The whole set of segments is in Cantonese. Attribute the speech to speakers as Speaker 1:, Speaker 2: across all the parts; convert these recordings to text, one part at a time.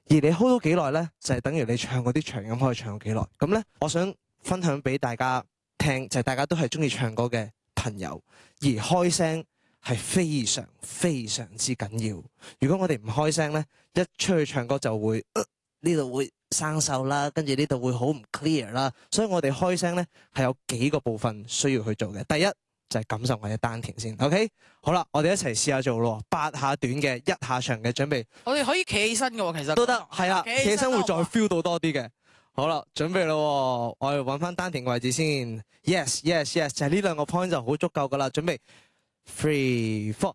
Speaker 1: 而你 hold 到幾耐咧，就係等於你唱嗰啲長音可以唱到幾耐。咁咧，我想分享俾大家聽，就係大家都係中意唱歌嘅朋友，而開聲係非常非常之緊要。如果我哋唔開聲咧，一出去唱歌就會呢度會生鏽啦，跟住呢度會好唔 clear 啦。所以我哋開聲咧係有幾個部分需要去做嘅。第一就係感受我哋丹田先 ，OK？ 好啦，我哋一齊試下做咯，8下短嘅，1下長嘅，準備。
Speaker 2: 我哋可以企起身嘅喎，其實
Speaker 1: 都得，係啊，企起身會再
Speaker 2: 好嘛
Speaker 1: feel 到多啲嘅。好啦，準備咯，我哋揾翻丹田嘅位置先。Yes， 就係呢兩個 point 就好足夠噶啦。準備 3 4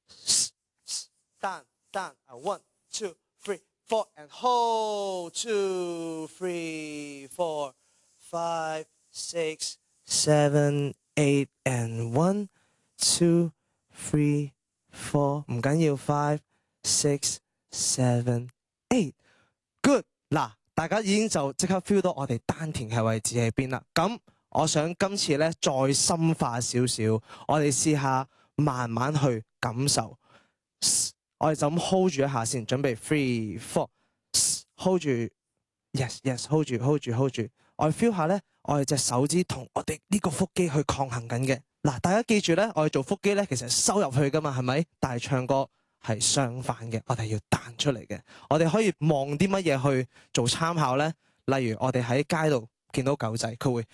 Speaker 1: down 1 2 3 4 and hold 2 3 4 5 6 7 8 and 1 2 3 4唔緊要5 6 7 8 good 嗱，大家已經就即刻 feel 到我哋丹田嘅位置喺邊啦。咁我想今次咧再深化少少，我哋試下慢慢去感受。我哋就咁 hold 住一下先，準備3 4 hold 住 yes hold 住。我哋 feel 下咧，我哋隻手指同我哋呢個腹肌去抗衡緊嘅。嗱，大家記住咧，我哋做腹肌咧其實收入去噶嘛，係咪？但係唱歌係相反嘅，我哋要彈出嚟嘅。我哋可以望啲乜嘢去做參考咧？例如我哋喺街度見到狗仔，佢會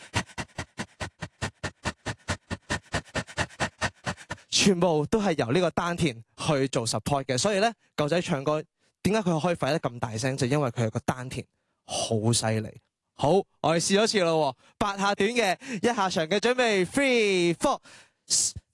Speaker 1: 全部都係由呢個丹田去做 support 嘅。所以咧，狗仔唱歌點解佢可以吠得咁大聲？就因為佢係個丹田好犀利。好，我哋試多次咯，8下短嘅，1下長嘅，準備3 4